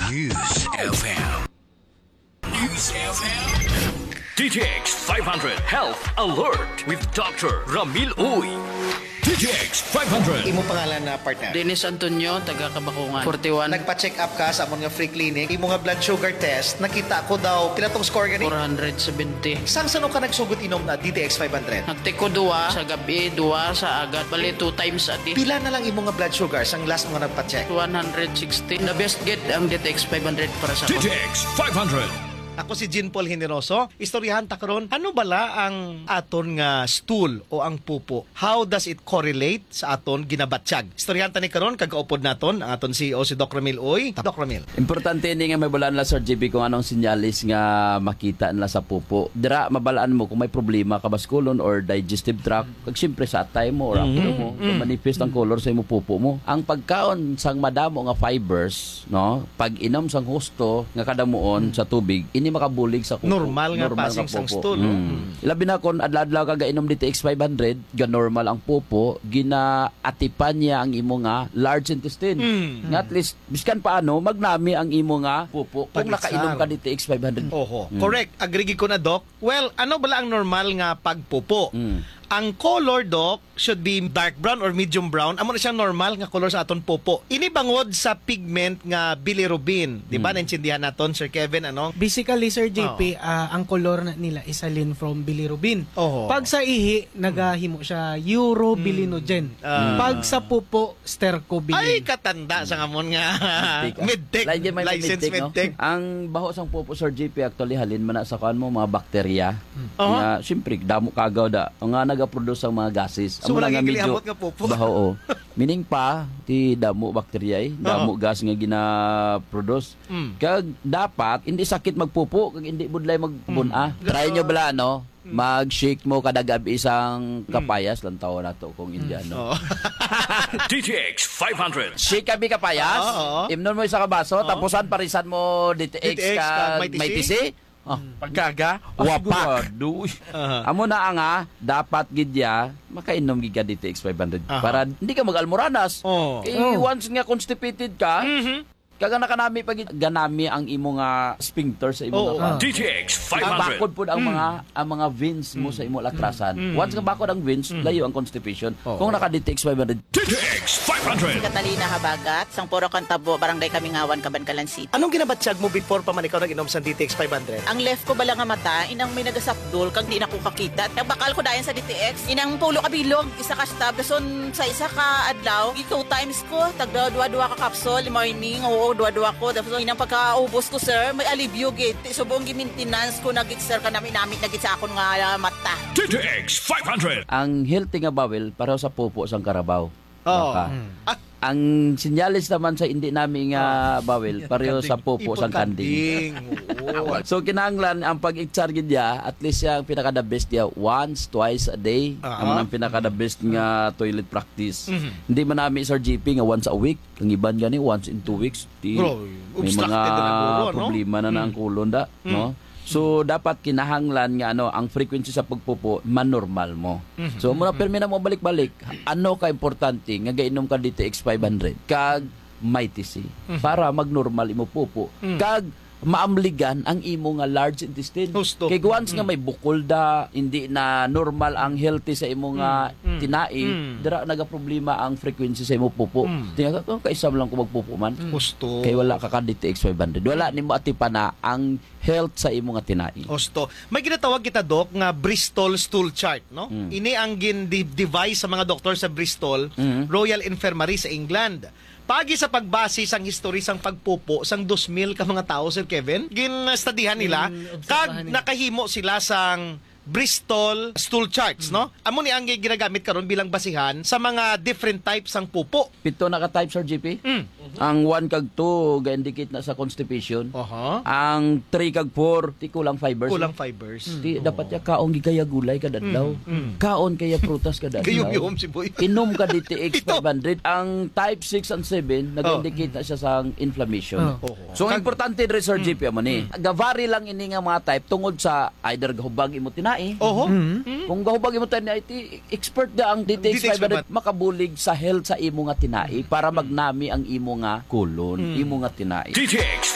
News FM. News FM. DTX 500 Health Alert with Dr. Ramil Uy. DTX 500. Imo pangalan na partner? Dennis Antonio, taga Kabakungan, 41, Nagpa-check up ka sa amon nga free clinic. Imo nga blood sugar test, nakita ko daw pila tong score gani? 470. Sang sano ka nagsugot inom na DTX 500? Nagtiko duwa sa gabi, duwa sa agad. Bali 2 times a day. Pila na lang imo nga blood sugar sang last mo nga nagpa-check? 160. The best get ang DTX 500 para sa ako. DTX 500. Ako si Jean Paul Generoso. Istoryahan ta karon, ano bala ang aton nga stool o ang pupo? How does it correlate sa aton ginabatsyag? Istoryahan ta ni karon kagaupod naton ang aton CEO si Doc Ramil Uy. Doc Ramil. Importante ni nga mabalaan la Sir JP kung anong sinyalis nga makita nila sa pupo. Dira mabalaan mo kung may problema ka baskulon or digestive tract. Kag siyempre sa atay mo or aplo mo, manifest ang color sa imo pupo mo. Ang pagkaon sang madamo nga fibers, no? Pag inom sang husto nga kadamuon sa tubig, ini makabulig sa kuko. Normal nga passing sang stool. Labi na kon adlaw-adlaw ka gainom DTX 500, ga normal ang pupo, ginaatipan niya ang imo nga large intestine. Nga at least biskan paano magnami ang imo nga pupo kung Pag-exam. nakainom ka DTX 500. Oho. Correct. Agree ko na, Doc. Well, ano bala ang normal nga pagpupo? Ang color, Doc, should be dark brown or medium brown. Amo na siyang normal nga color sa aton pupo. Ini bangod sa pigment nga bilirubin. Di ba? Naintindihan naton, Sir Kevin, ano? Basically, Sir JP, ang color na nila is alin from bilirubin. Oho. Pag sa ihi, nagahimo siya urobilinogen. Pag sa pupo, stercobilin. Ay, katanda sa ngamon nga. Medtech. Lain din may License medtech, no? medtech. Ang baho sang pupo Sir JP actually halin man na sa kuan mo mga bakterya. Oo. Nga siyempre damo kagaw da. Nga naga-produce ang mga gases. So, Amo wala na nga kang medyo kiliabot nga pupo. baho. Oh. Meaning pa ti damo bakterya damo gas nga gina-produce. Kag dapat hindi sakit magpupo kag hindi budlay magbuna. Try nyo bala no? Mag-shake mo kada gabi isang kapayas lang taon na to kung hindi ano. DTX 500. Shake kami kapayas, Oo. imnon mo isa ka baso, tapusan parisan mo DTX DTX ka kag may tisi. Pagkaga, wapak. Amo na nga, dapat gidya, makainom gid ka DTX 500 para hindi ka mag-almoranas. Oo. Kay once nga constipated ka, kaga nakanami pag ganami ang imo nga sphincter sa imo nga DTX ang 500. bakod po ang mga veins mo sa imo lakrasan. Once nga bakod ang veins, layo ang constipation. Kung naka-DTX 500, DTX 500. Catalina Habagat, sang Puro Kantabo, Barangay Kamingawan, Cabancalan City. Anong ginabatsyag mo before pa man ikaw nag-inom sa DTX 500? Ang left ko bala nga mata, inang may nagasapdol, kag di na ko kakita. Kag bakal ko dayan sa DTX, inang pulo kabilog, isa ka stab, dason sa isa ka adlaw, 2 times ko, tag dua ka capsule, morning, oo, dua ko. Dason inang pagkaubos ko, sir, may alivio gid. Subong gi-maintenance ko nagit sir kanami nagit sa akon nga mata. DTX 500. ang healthy nga bawel pareho sa pupo sang karabaw. Oo. Baka. At Ang sinyalis naman sa hindi namin nga bawel pareho sa pupo sang kanding. Oo. So kinahanglan ang pag-itsar gid ya, at least yung pinaka the best ya once, twice a day. Amo ang pinaka the best nga toilet practice. Hindi man namin Sir GP nga once a week, ang iban gani once in 2 weeks. Bro, May obstructed mga na naguro, no? problema na ang kulon da, no? So dapat kinahanglan nga ang frequency sa pagpupo manormal mo. So muna permi na mo balik-balik. Ano ka importante nga gainom ka DTX 500 kag may TC para magnormal imo pupo. Kag maamligan ang imo nga large intestine. Gusto. Kay once nga may bukol da, hindi na normal ang healthy sa imo nga tinai, dira naga problema ang frequency sa imo pupo. Tinga ka kaisa lang ko magpupo man. Gusto. Kay wala ka ka DTX 500. Wala nimo atipan na ang health sa imo nga tinai. Osto. May ginatawag kita, Doc, nga Bristol stool chart, no? Ini ang gin-device sa mga doktor sa Bristol Royal Infirmary sa England. Pagi sa pagbase sang history sang pagpupo sang 2,000 ka mga tao, Sir Kevin, gin-studyhan nila kag nakahimo sila sang Bristol stool charts, no? Amo ni ang ginagamit karon bilang basihan sa mga different types sang pupo. Pito na ka type Sir GP. Ang 1 kag 2 ga-indicate na sa constipation. Ang 3 kag 4 ti kulang fibers. Kulang fibers. Ti dapat ya kaon gikaya gulay kada adlaw. Kaon kaya prutas kada adlaw. Gayom-gayom si boy. Inom ka DTX Ito. 500. Ang type 6 and 7 nag-indicate na siya sa inflammation. So ang importante diri Sir GP mo ni. Gavari lang ini nga mga type tungod sa either gahubag imo tinai. Oho. Kung gahubag imo tinai ti expert da ang DTX 500 makabulig sa health sa imo nga tinai para magnami ang imo nga kulon, imo nga tinai. DTX